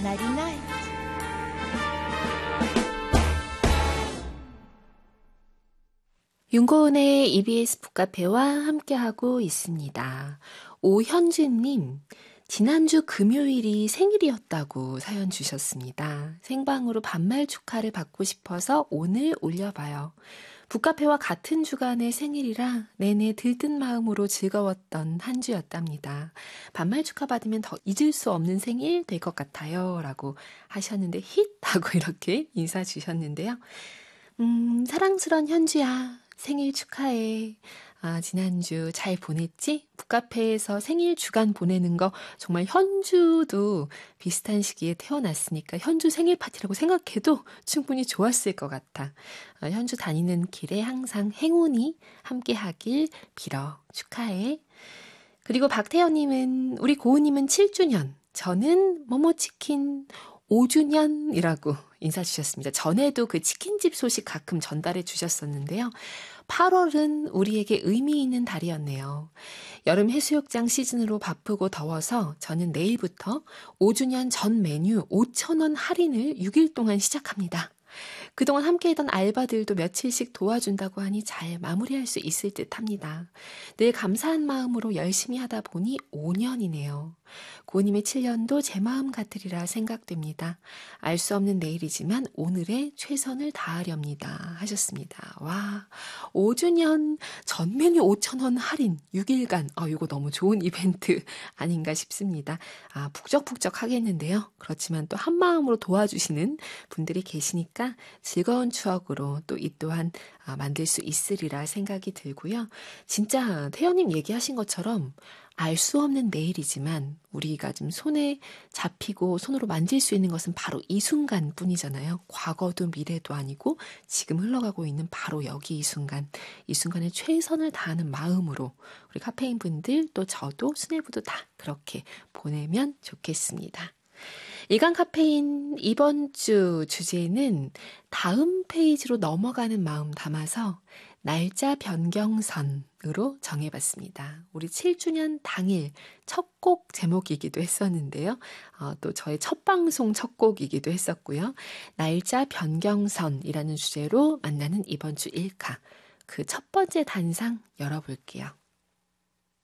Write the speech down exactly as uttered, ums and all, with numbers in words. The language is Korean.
Starry Night. 윤고은의 이비에스 북카페와 함께하고 있습니다. 오현주님, 지난주 금요일이 생일이었다고 사연 주셨습니다. 생방으로 반말 축하를 받고 싶어서 오늘 올려봐요. 북카페와 같은 주간의 생일이라 내내 들뜬 마음으로 즐거웠던 한 주였답니다. 반말 축하받으면 더 잊을 수 없는 생일 될 것 같아요. 라고 하셨는데 힛! 하고 이렇게 인사 주셨는데요. 음, 사랑스런 현주야. 생일 축하해. 아, 지난주 잘 보냈지? 북카페에서 생일 주간 보내는 거 정말 현주도 비슷한 시기에 태어났으니까 현주 생일 파티라고 생각해도 충분히 좋았을 것 같아. 아, 현주 다니는 길에 항상 행운이 함께하길 빌어. 축하해. 그리고 박태현님은 우리 고은님은 칠 주년, 저는 모모치킨 오 주년이라고 인사 주셨습니다. 전에도 그 치킨집 소식 가끔 전달해 주셨었는데요. 팔월은 우리에게 의미 있는 달이었네요. 여름 해수욕장 시즌으로 바쁘고 더워서 저는 내일부터 오 주년 전 메뉴 오천 원 할인을 육 일 동안 시작합니다. 그동안 함께했던 알바들도 며칠씩 도와준다고 하니 잘 마무리할 수 있을 듯 합니다. 늘 감사한 마음으로 열심히 하다 보니 오 년이네요. 고은님의 칠 년도 제 마음 같으리라 생각됩니다. 알 수 없는 내일이지만 오늘의 최선을 다하렵니다. 하셨습니다. 와, 오 주년 전 메뉴 오천 원 할인 육 일간. 아, 이거 너무 좋은 이벤트 아닌가 싶습니다. 아, 북적북적 하겠는데요. 그렇지만 또 한 마음으로 도와주시는 분들이 계시니까 즐거운 추억으로 또 이 또한 만들 수 있으리라 생각이 들고요. 진짜 태연님 얘기하신 것처럼 알 수 없는 내일이지만 우리가 좀 손에 잡히고 손으로 만질 수 있는 것은 바로 이 순간 뿐이잖아요. 과거도 미래도 아니고 지금 흘러가고 있는 바로 여기 이 순간. 이 순간에 최선을 다하는 마음으로 우리 카페인 분들 또 저도 수뇌부도 다 그렇게 보내면 좋겠습니다. 일간 카페인 이번 주 주제는 다음 페이지로 넘어가는 마음 담아서 날짜 변경선으로 정해봤습니다. 우리 칠 주년 당일 첫 곡 제목이기도 했었는데요. 어, 또 저의 첫 방송 첫 곡이기도 했었고요. 날짜 변경선이라는 주제로 만나는 이번 주 일카. 그 첫 번째 단상 열어볼게요.